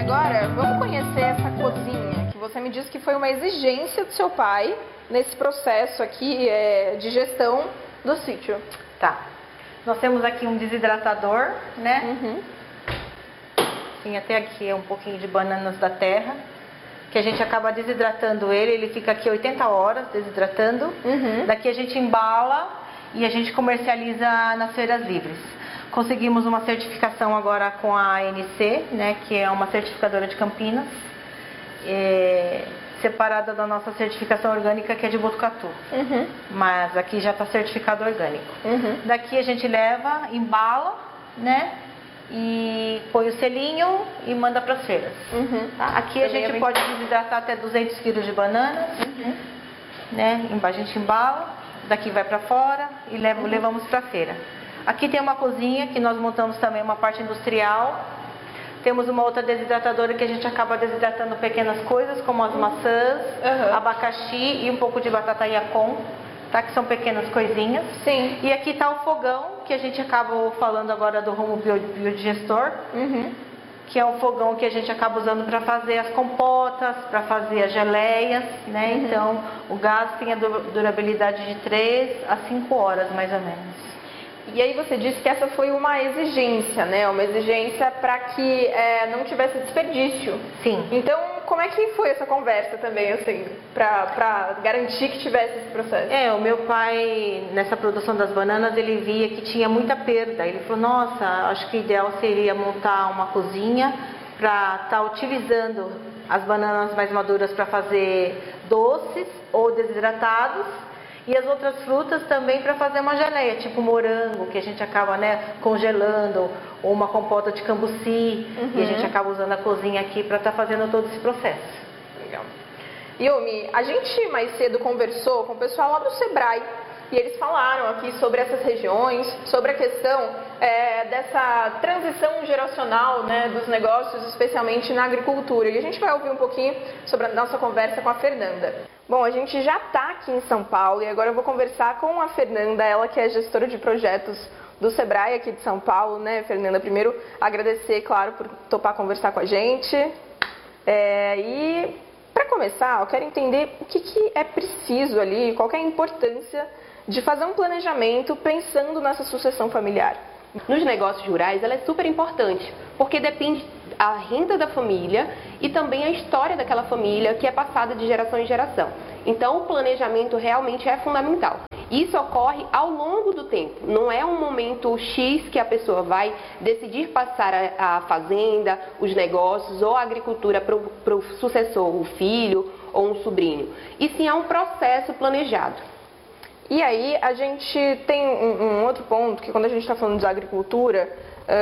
agora vamos conhecer essa cozinha, que você me disse que foi uma exigência do seu pai nesse processo aqui de gestão do sítio. Tá. Nós temos aqui um desidratador, né? Uhum. Tem até aqui um pouquinho de bananas da terra, que a gente acaba desidratando ele fica aqui 80 horas desidratando. Uhum. Daqui a gente embala e a gente comercializa nas feiras livres. Conseguimos uma certificação agora com a ANC, né, que é uma certificadora de Campinas, separada da nossa certificação orgânica, que é de Botucatu. Uhum. Mas aqui já está certificado orgânico. Uhum. Daqui a gente leva, embala, né, e põe o selinho e manda para as feiras. Uhum. Tá? Aqui a gente pode desidratar até 200 kg de bananas, né, a gente embala, daqui vai para fora e levamos para a feira. Aqui tem uma cozinha que nós montamos também uma parte industrial. Temos uma outra desidratadora que a gente acaba desidratando pequenas coisas, como as maçãs, abacaxi e um pouco de batata yacon, tá? Que são pequenas coisinhas. Sim. E aqui está o fogão, que a gente acaba falando agora do Rumo Biodigestor, que é um fogão que a gente acaba usando para fazer as compotas, para fazer as geleias, né? Então, o gás tem a durabilidade de 3 a 5 horas, mais ou menos. E aí você disse que essa foi uma exigência, né? Uma exigência para que não tivesse desperdício. Sim. Então, como é que foi essa conversa também, assim, para garantir que tivesse esse processo? O meu pai, nessa produção das bananas, ele via que tinha muita perda. Ele falou, nossa, acho que o ideal seria montar uma cozinha para estar utilizando as bananas mais maduras para fazer doces ou desidratados. E as outras frutas também para fazer uma geleia, tipo morango, que a gente acaba, né, congelando, ou uma compota de cambuci, e a gente acaba usando a cozinha aqui para estar fazendo todo esse processo. Legal. Yumi, a gente mais cedo conversou com o pessoal lá do Sebrae, e eles falaram aqui sobre essas regiões, sobre a questão dessa transição geracional, né, dos negócios, especialmente na agricultura. E a gente vai ouvir um pouquinho sobre a nossa conversa com a Fernanda. Bom, a gente já está aqui em São Paulo e agora eu vou conversar com a Fernanda, ela que é gestora de projetos do Sebrae aqui de São Paulo, né, Fernanda? Primeiro, agradecer, claro, por topar conversar com a gente. E, para começar, eu quero entender o que é preciso ali, qual que é a importância de fazer um planejamento pensando nessa sucessão familiar. Nos negócios rurais, ela é super importante, porque depende a renda da família e também a história daquela família que é passada de geração em geração. Então, o planejamento realmente é fundamental. Isso ocorre ao longo do tempo, não é um momento X que a pessoa vai decidir passar a fazenda, os negócios ou a agricultura para o sucessor, o filho ou um sobrinho. E sim, é um processo planejado. E aí a gente tem um outro ponto, que quando a gente está falando de agricultura,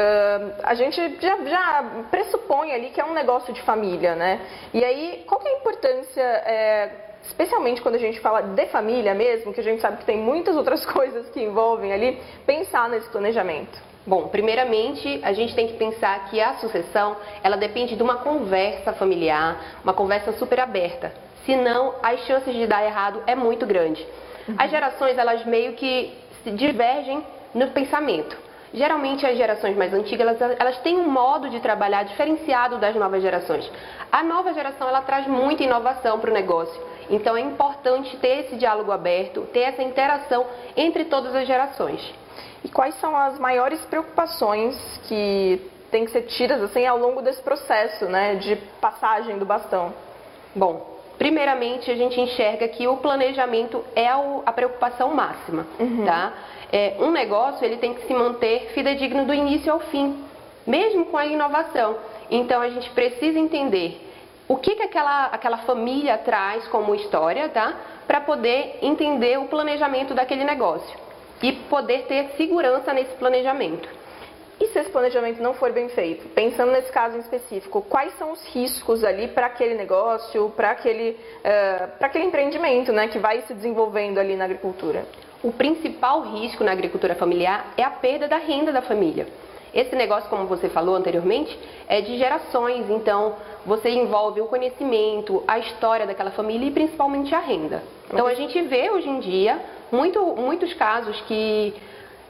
a gente já pressupõe ali que é um negócio de família, né? E aí, qual que é a importância, especialmente quando a gente fala de família mesmo, que a gente sabe que tem muitas outras coisas que envolvem ali, pensar nesse planejamento? Bom, primeiramente, a gente tem que pensar que a sucessão, ela depende de uma conversa familiar, uma conversa super aberta. Senão, as chances de dar errado é muito grande. As gerações, elas meio que se divergem no pensamento. Geralmente, as gerações mais antigas, elas têm um modo de trabalhar diferenciado das novas gerações. A nova geração, ela traz muita inovação para o negócio. Então, é importante ter esse diálogo aberto, ter essa interação entre todas as gerações. E quais são as maiores preocupações que têm que ser tidas assim, ao longo desse processo, né, de passagem do bastão? Bom, primeiramente, a gente enxerga que o planejamento é a preocupação máxima, tá? Um negócio, ele tem que se manter fidedigno do início ao fim, mesmo com a inovação. Então, a gente precisa entender o que aquela família traz como história, tá? Para poder entender o planejamento daquele negócio e poder ter segurança nesse planejamento. E se esse planejamento não for bem feito? Pensando nesse caso em específico, quais são os riscos ali para aquele negócio, para aquele empreendimento, né, que vai se desenvolvendo ali na agricultura? O principal risco na agricultura familiar é a perda da renda da família. Esse negócio, como você falou anteriormente, é de gerações, então você envolve o conhecimento, a história daquela família e principalmente a renda. Então a gente vê hoje em dia muitos casos que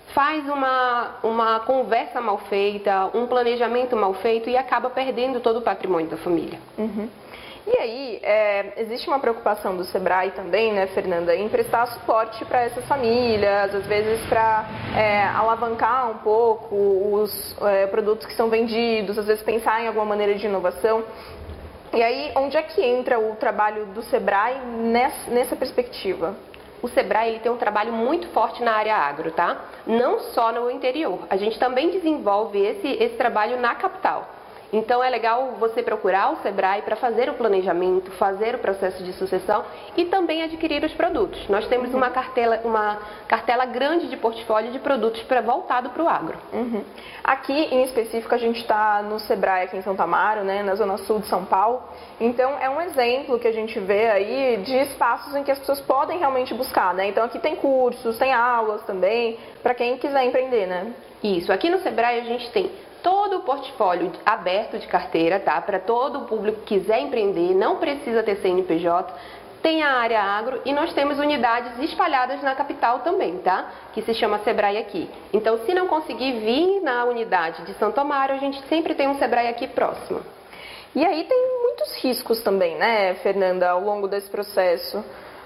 faz uma conversa mal feita, um planejamento mal feito e acaba perdendo todo o patrimônio da família. Uhum. E aí, existe uma preocupação do Sebrae também, né, Fernanda, em prestar suporte para essas famílias, às vezes para alavancar um pouco os produtos que são vendidos, às vezes pensar em alguma maneira de inovação. E aí, onde é que entra o trabalho do Sebrae nessa perspectiva? O Sebrae ele tem um trabalho muito forte na área agro, tá? Não só no interior, a gente também desenvolve esse trabalho na capital. Então é legal você procurar o Sebrae para fazer o planejamento, fazer o processo de sucessão e também adquirir os produtos. Nós temos uma cartela grande de portfólio de produtos voltado para o agro. Uhum. Aqui em específico a gente está no Sebrae aqui em Santo Amaro, né, na zona sul de São Paulo. Então é um exemplo que a gente vê aí de espaços em que as pessoas podem realmente buscar, né? Então aqui tem cursos, tem aulas também para quem quiser empreender, né? Isso, aqui no Sebrae a gente tem todo o portfólio aberto de carteira, tá? Para todo o público que quiser empreender, não precisa ter CNPJ, tem a área agro e nós temos unidades espalhadas na capital também, tá? Que se chama Sebrae aqui. Então, se não conseguir vir na unidade de Santo Amaro, a gente sempre tem um Sebrae aqui próximo. E aí tem muitos riscos também, né, Fernanda, ao longo desse processo.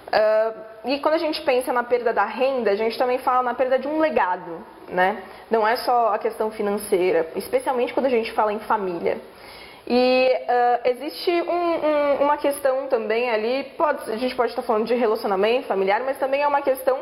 E quando a gente pensa na perda da renda, a gente também fala na perda de um legado, né? Não é só a questão financeira, especialmente quando a gente fala em família. E existe uma questão também ali, a gente pode estar falando de relacionamento familiar, mas também é uma questão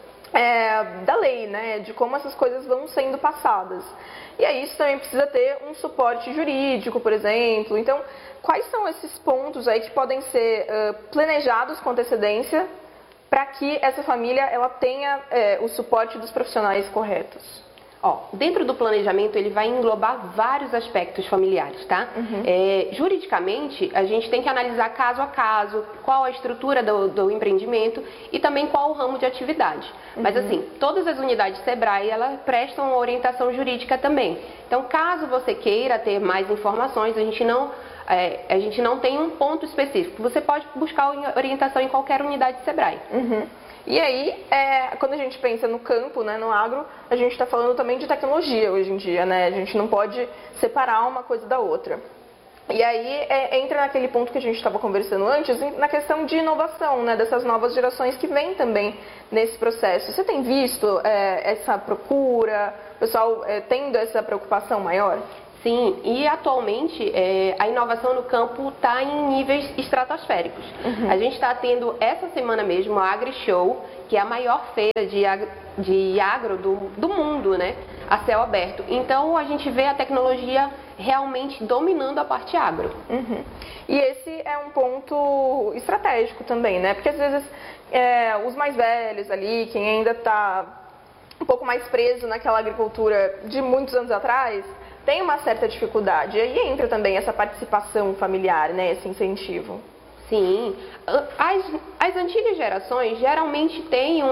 da lei, né? De como essas coisas vão sendo passadas. E aí isso também precisa ter um suporte jurídico, por exemplo. Então, quais são esses pontos aí que podem ser planejados com antecedência para que essa família ela tenha o suporte dos profissionais corretos? Dentro do planejamento ele vai englobar vários aspectos familiares, tá? Uhum. Juridicamente, a gente tem que analisar caso a caso, qual a estrutura do empreendimento e também qual o ramo de atividade. Uhum. Mas assim, todas as unidades Sebrae, elas prestam orientação jurídica também. Então, caso você queira ter mais informações, a gente não tem um ponto específico. Você pode buscar orientação em qualquer unidade Sebrae. Uhum. E aí, quando a gente pensa no campo, né, no agro, a gente está falando também de tecnologia hoje em dia, né? A gente não pode separar uma coisa da outra. E aí entra naquele ponto que a gente estava conversando antes, na questão de inovação, né, dessas novas gerações que vêm também nesse processo. Você tem visto essa procura, o pessoal tendo essa preocupação maior? Sim, e atualmente a inovação no campo está em níveis estratosféricos. Uhum. A gente está tendo essa semana mesmo a AgriShow, que é a maior feira de agro do mundo, né? A céu aberto. Então a gente vê a tecnologia realmente dominando a parte agro. Uhum. E esse é um ponto estratégico também, né? Porque às vezes os mais velhos ali, quem ainda está um pouco mais preso naquela agricultura de muitos anos atrás, tem uma certa dificuldade. E aí entra também essa participação familiar, né? Esse incentivo. Sim. As antigas gerações geralmente têm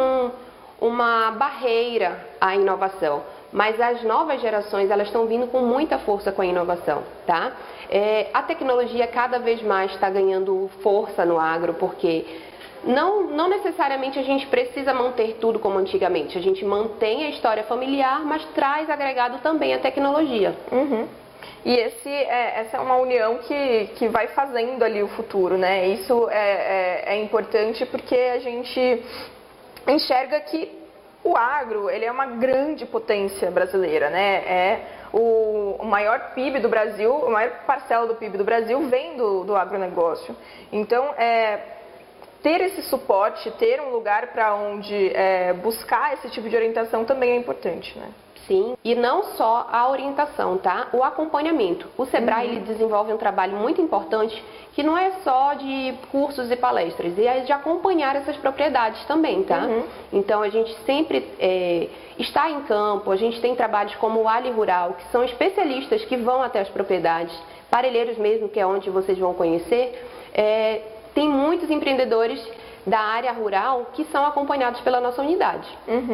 uma barreira à inovação. Mas as novas gerações, elas estão vindo com muita força com a inovação, tá? A tecnologia cada vez mais está ganhando força no agro, porque não necessariamente a gente precisa manter tudo como antigamente. A gente mantém a história familiar, mas traz agregado também a tecnologia. Uhum. E essa é uma união que vai fazendo ali o futuro, né? Isso é importante porque a gente enxerga que o agro, ele é uma grande potência brasileira, né? O maior PIB do Brasil, a maior parcela do PIB do Brasil vem do agronegócio. Então, ter esse suporte, ter um lugar para onde buscar esse tipo de orientação também é importante, né? Sim, e não só a orientação, tá? O acompanhamento. O Sebrae ele desenvolve um trabalho muito importante que não é só de cursos e palestras, é de acompanhar essas propriedades também, tá? Uhum. Então a gente sempre está em campo, a gente tem trabalhos como o Ali Rural, que são especialistas que vão até as propriedades, parelheiros mesmo, que é onde vocês vão conhecer. Tem muitos empreendedores da área rural que são acompanhados pela nossa unidade. Uhum.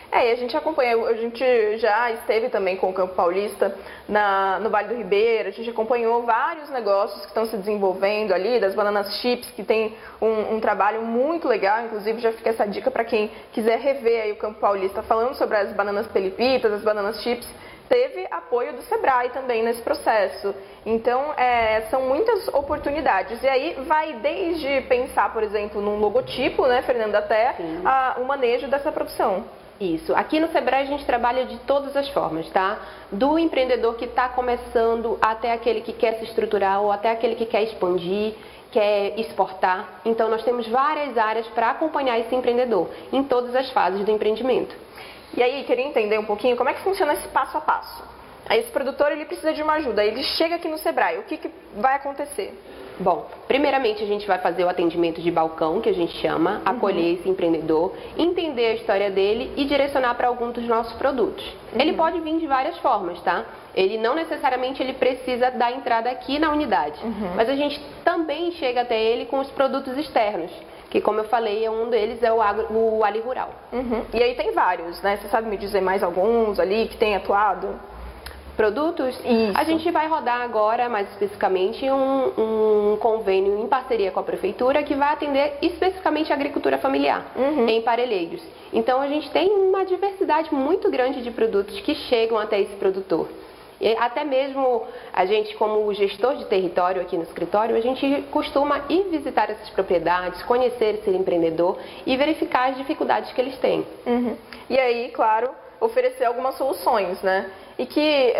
E a gente acompanha, a gente já esteve também com o Campo Paulista no Vale do Ribeira, a gente acompanhou vários negócios que estão se desenvolvendo ali, das bananas chips, que tem um trabalho muito legal, inclusive já fica essa dica para quem quiser rever aí o Campo Paulista, falando sobre as bananas pelipitas, as bananas chips. Teve apoio do Sebrae também nesse processo. Então, são muitas oportunidades. E aí vai desde pensar, por exemplo, num logotipo, né, Fernanda, até o manejo dessa produção. Isso. Aqui no Sebrae a gente trabalha de todas as formas, tá? Do empreendedor que está começando até aquele que quer se estruturar ou até aquele que quer expandir, quer exportar. Então, nós temos várias áreas para acompanhar esse empreendedor em todas as fases do empreendimento. E aí, queria entender um pouquinho como é que funciona esse passo a passo. Aí, esse produtor, ele precisa de uma ajuda, ele chega aqui no Sebrae, o que vai acontecer? Bom, primeiramente a gente vai fazer o atendimento de balcão, que a gente chama, acolher esse empreendedor, entender a história dele e direcionar para algum dos nossos produtos. Ele pode vir de várias formas, tá? Ele não necessariamente ele precisa dar entrada aqui na unidade, mas a gente também chega até ele com os produtos externos, que, como eu falei, um deles é o Ali Rural. E aí tem vários, né? Você sabe me dizer mais alguns ali que tem atuado? Produtos? Isso. A gente vai rodar agora, mais especificamente, um convênio em parceria com a Prefeitura que vai atender especificamente a agricultura familiar em Parelheiros. Então, a gente tem uma diversidade muito grande de produtos que chegam até esse produtor. E até mesmo a gente, como gestor de território aqui no escritório, a gente costuma ir visitar essas propriedades, conhecer esse empreendedor e verificar as dificuldades que eles têm. E aí, claro, oferecer algumas soluções, né? E que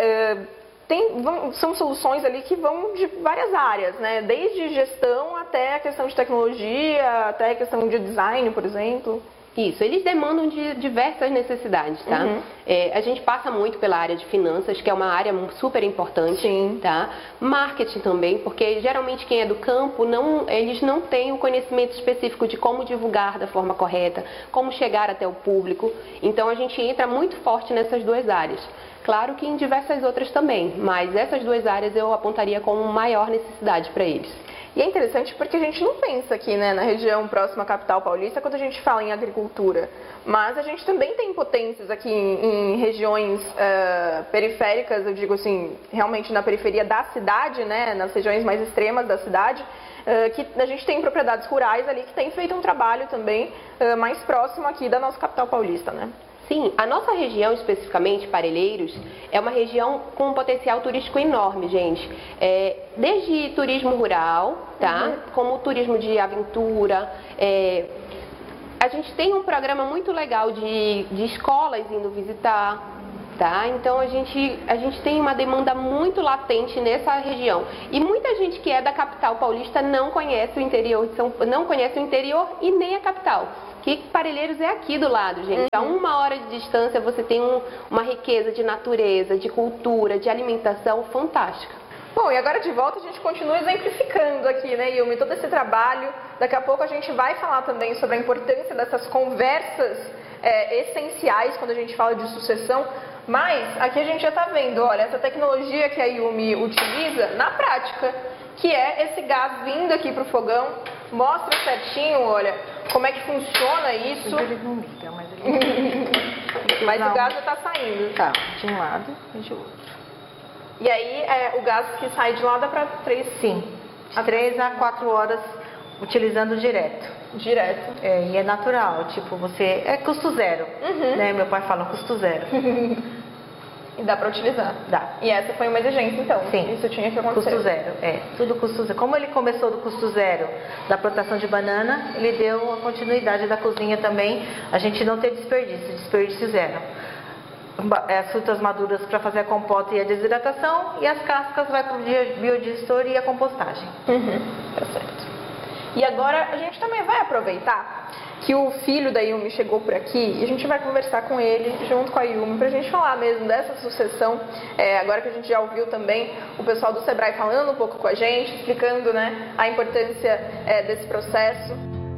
são soluções ali que vão de várias áreas, né? Desde gestão até a questão de tecnologia, até a questão de design, por exemplo. Isso, eles demandam de diversas necessidades, tá? A gente passa muito pela área de finanças, que é uma área super importante, tá? Marketing também, porque geralmente quem é do campo, eles não têm o conhecimento específico de como divulgar da forma correta, como chegar até o público. Então a gente entra muito forte nessas duas áreas. Claro que em diversas outras também, mas essas duas áreas eu apontaria como maior necessidade para eles. E é interessante porque a gente não pensa aqui, né, na região próxima à capital paulista quando a gente fala em agricultura, mas a gente também tem potências aqui em regiões periféricas, eu digo assim, realmente na periferia da cidade, né, nas regiões mais extremas da cidade, que a gente tem propriedades rurais ali que tem feito um trabalho também mais próximo aqui da nossa capital paulista, né? Sim, a nossa região, especificamente Parelheiros, é uma região com um potencial turístico enorme, gente. Desde turismo rural, tá? Como turismo de aventura. A gente tem um programa muito legal de escolas indo visitar, tá? Então a gente tem uma demanda muito latente nessa região. E muita gente que é da capital paulista não conhece o interior não conhece o interior e nem a capital. Que Parelheiros é aqui do lado, gente. A 1 hora de distância você tem uma riqueza de natureza, de cultura, de alimentação fantástica. Bom, e agora de volta a gente continua exemplificando aqui, né, Yumi, todo esse trabalho. Daqui a pouco a gente vai falar também sobre a importância dessas conversas essenciais quando a gente fala de sucessão. Mas aqui a gente já está vendo, olha, essa tecnologia que a Yumi utiliza na prática, que é esse gás vindo aqui para o fogão. Mostra certinho, olha, como é que funciona isso. Ele não liga, mas ele mas o gás já está saindo. Tá, de um lado e de outro. E aí, o gás que sai de um lado é para 3? Sim, de 3 a 4 horas utilizando direto. Direto. E é natural, tipo, é custo zero, né? Meu pai fala custo zero. E dá para utilizar? Dá. E essa foi uma exigência, então? Sim. Isso tinha que acontecer? Custo zero, tudo custo zero. Como ele começou do custo zero da plantação de banana, ele deu a continuidade da cozinha também. A gente não tem desperdício zero. As frutas maduras para fazer a compota e a desidratação, e as cascas vai para o biodigestor e a compostagem. Tá certo. E agora a gente também vai aproveitar que o filho da Yumi chegou por aqui e a gente vai conversar com ele junto com a Yumi para a gente falar mesmo dessa sucessão. Agora que a gente já ouviu também o pessoal do Sebrae falando um pouco com a gente, explicando, né, a importância desse processo.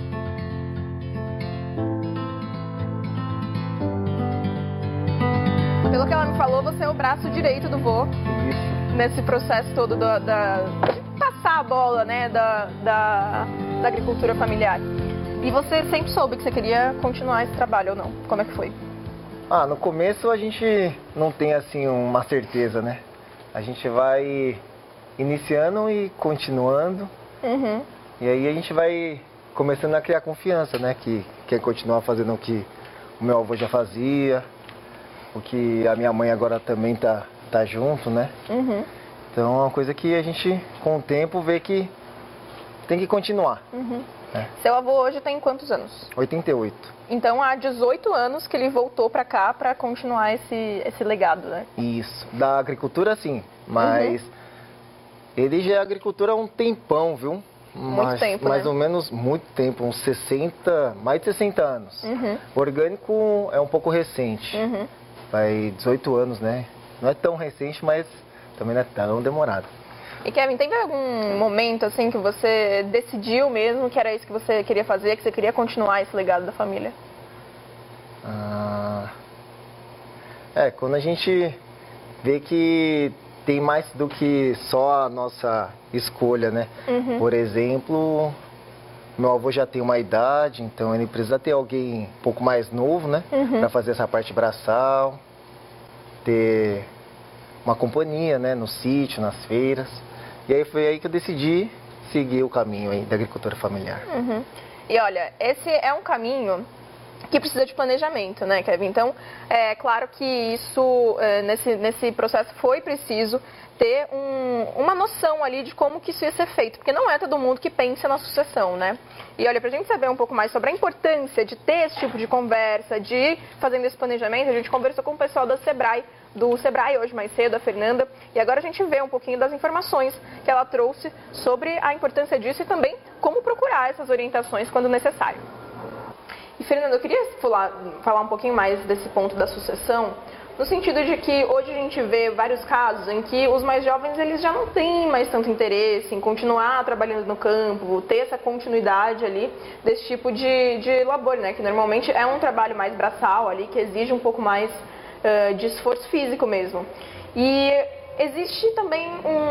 Pelo que ela me falou, você é o braço direito do vô. Isso. Nesse processo todo de passar a bola, né, da agricultura familiar. E você sempre soube que você queria continuar esse trabalho ou não? Como é que foi? No começo a gente não tem assim uma certeza, né? A gente vai iniciando e continuando. E aí a gente vai começando a criar confiança, né? Que quer continuar fazendo o que o meu avô já fazia, o que a minha mãe agora também tá junto, né? Então é uma coisa que a gente, com o tempo, vê que tem que continuar. Seu avô hoje tem quantos anos? 88. Então há 18 anos que ele voltou para cá para continuar esse legado, né? Isso. Da agricultura, sim. Mas ele já é agricultura há um tempão, viu? Muito tempo, mais né? ou menos muito tempo, uns 60, mais de 60 anos. O orgânico é um pouco recente. Vai 18 anos, né? Não é tão recente, mas também não é tão demorado. E Kevin, teve algum momento assim que você decidiu mesmo que era isso que você queria fazer, que você queria continuar esse legado da família? Quando a gente vê que tem mais do que só a nossa escolha, né? Por exemplo, meu avô já tem uma idade, então ele precisa ter alguém um pouco mais novo, né? Para fazer essa parte braçal, ter uma companhia, né? No sítio, nas feiras. E aí foi aí que eu decidi seguir o caminho aí da agricultura familiar. E olha, esse é um caminho que precisa de planejamento, né, Kevin? Então, é claro que isso, nesse processo foi preciso ter uma noção ali de como que isso ia ser feito, porque não é todo mundo que pensa na sucessão, né? E olha, pra gente saber um pouco mais sobre a importância de ter esse tipo de conversa, de ir fazendo esse planejamento, a gente conversou com o pessoal do Sebrae hoje mais cedo, a Fernanda, e agora a gente vê um pouquinho das informações que ela trouxe sobre a importância disso e também como procurar essas orientações quando necessário. E Fernanda, eu queria falar um pouquinho mais desse ponto da sucessão, no sentido de que hoje a gente vê vários casos em que os mais jovens eles já não têm mais tanto interesse em continuar trabalhando no campo, ter essa continuidade ali desse tipo de labor, né? Que normalmente é um trabalho mais braçal ali, que exige um pouco mais de esforço físico mesmo. E existe também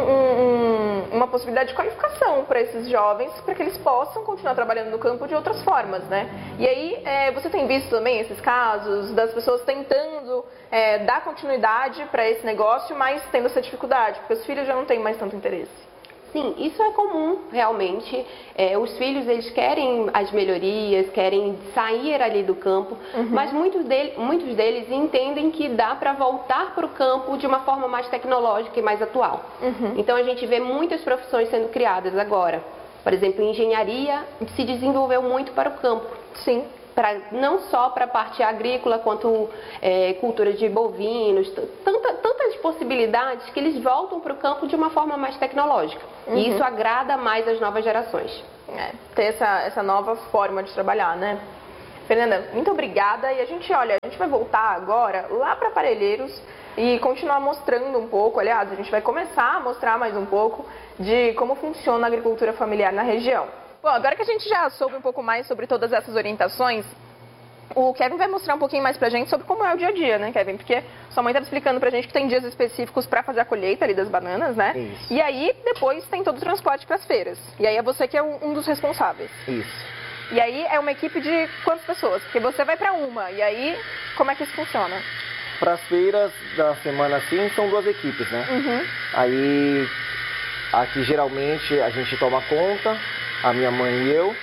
uma possibilidade de qualificação para esses jovens, para que eles possam continuar trabalhando no campo de outras formas, né? E aí, você tem visto também esses casos das pessoas tentando dar continuidade para esse negócio, mas tendo essa dificuldade, porque os filhos já não têm mais tanto interesse. Sim, isso é comum, realmente. Os filhos, eles querem as melhorias, querem sair ali do campo, mas muitos deles entendem que dá para voltar para o campo de uma forma mais tecnológica e mais atual. Então, a gente vê muitas profissões sendo criadas agora. Por exemplo, engenharia se desenvolveu muito para o campo. Sim. Não só para a parte agrícola, quanto cultura de bovinos, tantas possibilidades que eles voltam para o campo de uma forma mais tecnológica. E isso agrada mais as novas gerações. Ter essa nova forma de trabalhar, né? Fernanda, muito obrigada. E a gente vai voltar agora lá para Parelheiros e continuar mostrando um pouco, aliás, a gente vai começar a mostrar mais um pouco de como funciona a agricultura familiar na região. Bom, agora que a gente já soube um pouco mais sobre todas essas orientações, o Kevin vai mostrar um pouquinho mais pra gente sobre como é o dia a dia, né, Kevin? Porque sua mãe estava explicando pra gente que tem dias específicos para fazer a colheita ali das bananas, né? Isso. E aí, depois tem todo o transporte para as feiras. E aí é você que é um dos responsáveis. Isso. E aí é uma equipe de quantas pessoas? Porque você vai pra uma, e aí como é que isso funciona? Para as feiras da semana, assim, são 2 equipes, né? Aí, aqui geralmente a gente toma conta, a minha mãe e eu.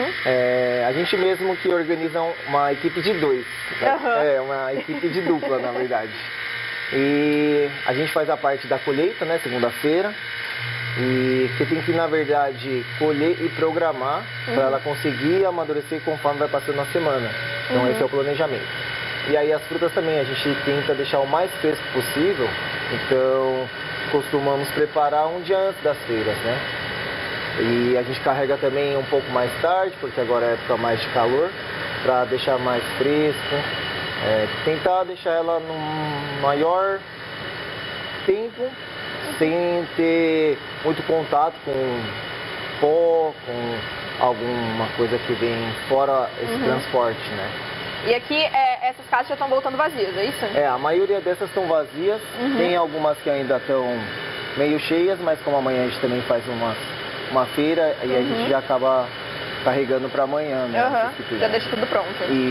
A gente mesmo que organiza uma equipe de 2. Né? Uma equipe de dupla, na verdade. E a gente faz a parte da colheita, né? Segunda-feira. E você tem que, na verdade, colher e programar para ela conseguir amadurecer conforme vai passando a semana. Então, esse é o planejamento. E aí as frutas também, a gente tenta deixar o mais fresco possível. Então, costumamos preparar um dia antes das feiras, né? E a gente carrega também um pouco mais tarde, porque agora é época mais de calor, para deixar mais fresco. Tentar deixar ela no maior tempo, sem ter muito contato com pó, com alguma coisa que vem fora esse transporte, né? E aqui essas casas já estão voltando vazias, é isso? A maioria dessas estão vazias. Tem algumas que ainda estão meio cheias, mas como amanhã a gente também faz uma feira e a gente já acaba carregando para amanhã, né? Já deixa tudo pronto. Isso.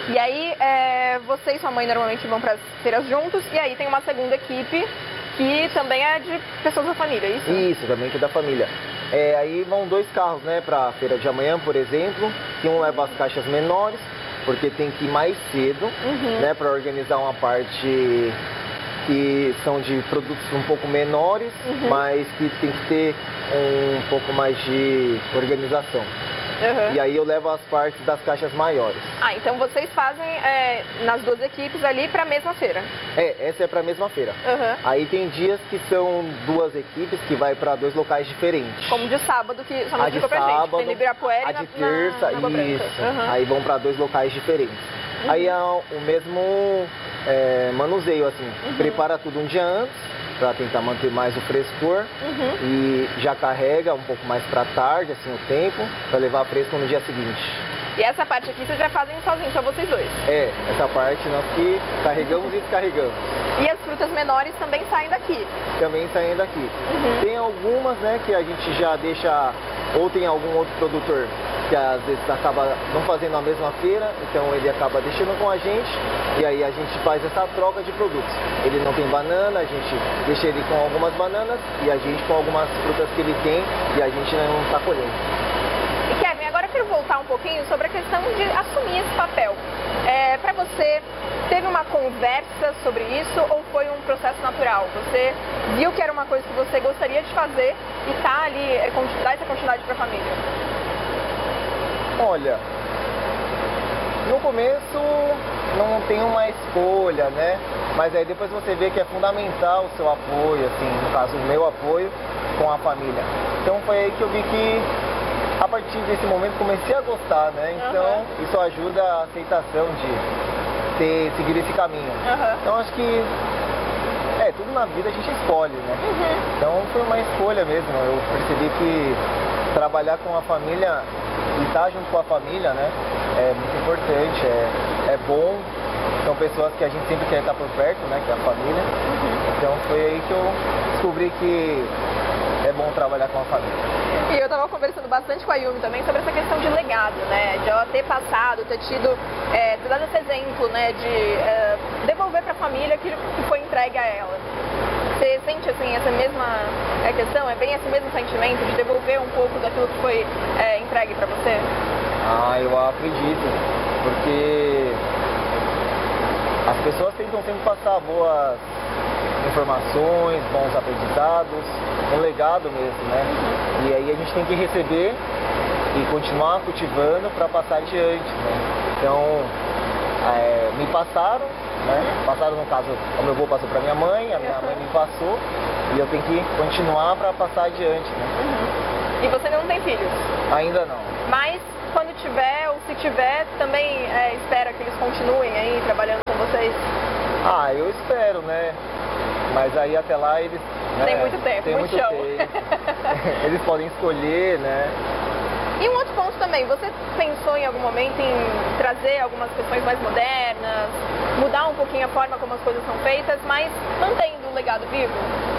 E aí, você e sua mãe normalmente vão para as feiras juntos, e aí tem uma segunda equipe que também é de pessoas da família, é isso? Isso, também que é da família. Aí vão 2 carros, né, para a feira de amanhã, por exemplo, que um leva as caixas menores, porque tem que ir mais cedo, né, para organizar uma parte que são de produtos um pouco menores, mas que tem que ter um pouco mais de organização. E aí eu levo as partes das caixas maiores. Ah, então vocês fazem nas 2 equipes ali para a mesma feira? Essa é para a mesma feira. Aí tem dias que são 2 equipes que vai para 2 locais diferentes. Como de sábado, que só a de sábado, tem no Ibirapuera e a de terça, isso. Aí vão para 2 locais diferentes. Aí é o mesmo manuseio, assim. Prepara tudo um dia antes, para tentar manter mais o frescor, e já carrega um pouco mais para tarde, assim, o tempo, para levar fresco no dia seguinte. E essa parte aqui vocês já fazem sozinhos, só vocês 2? Essa parte nós que carregamos e descarregamos. E as frutas menores também saem daqui? Também saem daqui. Tem algumas, né, que a gente já deixa, ou tem algum outro produtor que às vezes acaba não fazendo a mesma feira, então ele acaba deixando com a gente, e aí a gente faz essa troca de produtos. Ele não tem banana, a gente deixa ele com algumas bananas e a gente com algumas frutas que ele tem e a gente não está colhendo. E Kevin, agora eu quero voltar um pouquinho sobre a questão de assumir esse papel. Para você, teve uma conversa sobre isso ou foi um processo natural? Você viu que era uma coisa que você gostaria de fazer e tá ali, dar essa continuidade para a família? Olha, no começo não tem uma escolha, né? Mas aí depois você vê que é fundamental o seu apoio, assim, no caso o meu apoio com a família. Então foi aí que eu vi que a partir desse momento comecei a gostar, né? Então isso ajuda a aceitação de seguir esse caminho. Então acho que tudo na vida a gente escolhe, né? Então foi uma escolha mesmo. Eu percebi que trabalhar com a família e estar junto com a família, né, é muito importante, é bom. São pessoas que a gente sempre quer estar por perto, né, que é a família. Então foi aí que eu descobri que é bom trabalhar com a família. E eu estava conversando bastante com a Yumi também sobre essa questão de legado, né, de ela ter passado, ter tido, ter dado esse exemplo, né, de devolver para a família aquilo que foi entregue a ela. Você sente, assim, essa mesma questão? É bem esse mesmo sentimento de devolver um pouco daquilo que foi entregue para você? Eu acredito, porque as pessoas tentam sempre passar boas informações, bons aprendizados, um legado mesmo, né? E aí a gente tem que receber e continuar cultivando para passar adiante, né? Então, me passaram, né? Passaram, no caso, o meu avô passou para minha mãe, a minha mãe me passou, e eu tenho que continuar para passar adiante, né? E você não tem filhos? Ainda não. Mas quando tiver, ou se tiver, também espera que eles continuem aí trabalhando com vocês? Eu espero, né? Mas aí até lá eles... Tem muito tempo, tem muito chão. tempo. Eles podem escolher, né? E um outro ponto também, você pensou em algum momento em trazer algumas questões mais modernas, mudar um pouquinho a forma como as coisas são feitas, mas mantendo o legado vivo?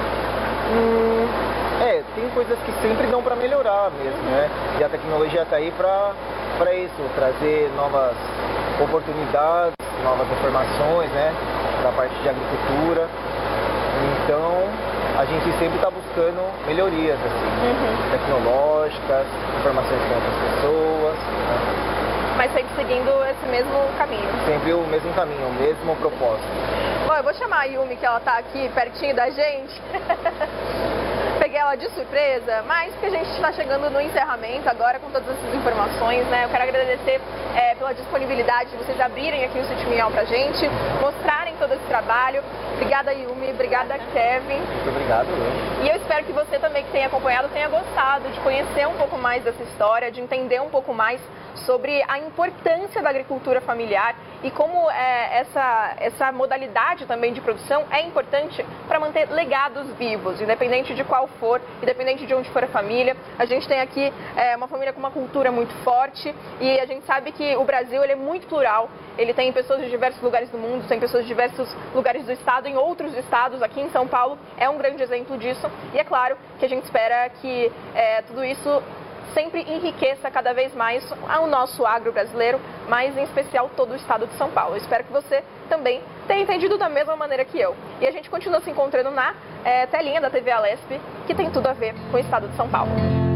Tem coisas que sempre dão para melhorar mesmo, né? E a tecnologia está aí para isso, trazer novas oportunidades, novas informações, né? Da parte de agricultura. Então, a gente sempre está buscando melhorias, assim, tecnológicas, informações com outras pessoas. Né? Mas sempre seguindo esse mesmo caminho. Sempre o mesmo caminho, o mesmo propósito. Bom, eu vou chamar a Yumi, que ela está aqui pertinho da gente. Peguei ela de surpresa, mas porque a gente está chegando no encerramento agora com todas essas informações, né? Eu quero agradecer pela disponibilidade de vocês abrirem aqui o Sítio Minhal pra gente, mostrarem todo esse trabalho. Obrigada, Yumi, obrigada, Kevin. Muito obrigado, Lu. E eu espero que você também que tenha acompanhado tenha gostado de conhecer um pouco mais dessa história, de entender um pouco mais sobre a importância da agricultura familiar e como essa modalidade também de produção é importante para manter legados vivos, independente de qual for, independente de onde for a família. A gente tem aqui uma família com uma cultura muito forte e a gente sabe que o Brasil ele é muito plural, ele tem pessoas de diversos lugares do mundo, tem pessoas de diversos lugares do estado, em outros estados, aqui em São Paulo é um grande exemplo disso e é claro que a gente espera que tudo isso sempre enriqueça cada vez mais o nosso agro brasileiro, mas em especial todo o estado de São Paulo. Eu espero que você também tenha entendido da mesma maneira que eu. E a gente continua se encontrando na telinha da TV Alesp, que tem tudo a ver com o estado de São Paulo.